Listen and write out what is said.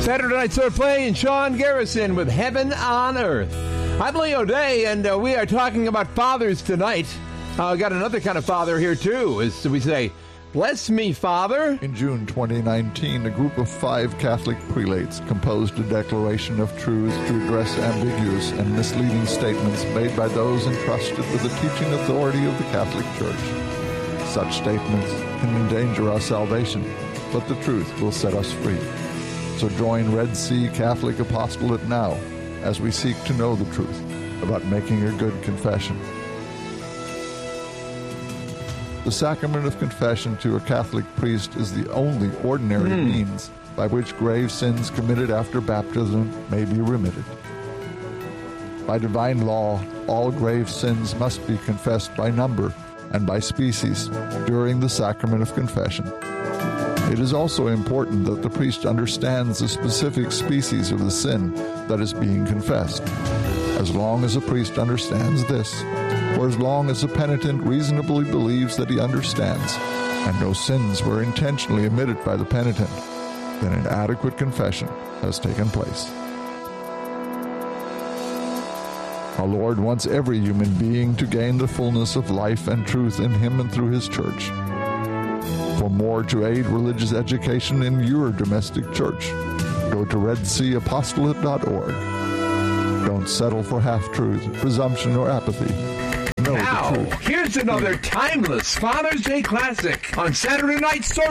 Saturday Night Swordplay and Sean Garrison with Heaven on Earth. I'm Leo Day, and we are talking about fathers tonight. Got another kind of father here, too, as we say, bless me, Father. In June 2019, a group of 5 Catholic prelates composed a declaration of truth to address ambiguous and misleading statements made by those entrusted with the teaching authority of the Catholic Church. Such statements can endanger our salvation, but the truth will set us free. So join Red Sea Catholic Apostolate now as we seek to know the truth about making a good confession. The sacrament of confession to a Catholic priest is the only ordinary means by which grave sins committed after baptism may be remitted. By divine law, all grave sins must be confessed by number and by species during the sacrament of confession. It is also important that the priest understands the specific species of the sin that is being confessed. As long as a priest understands this, or as long as the penitent reasonably believes that he understands, and no sins were intentionally omitted by the penitent, then an adequate confession has taken place. Our Lord wants every human being to gain the fullness of life and truth in Him and through His Church. For more to aid religious education in your domestic church, go to redseaapostolate.org. Don't settle for half-truth, presumption, or apathy. Know Now, the truth. here's another timeless Father's Day classic on Saturday Night Sword